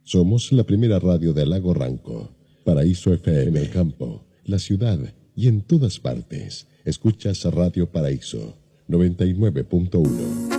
Somos la primera radio del Lago Ranco. Paraíso FM en el campo, la ciudad y en todas partes. Escuchas Radio Paraíso 99.1.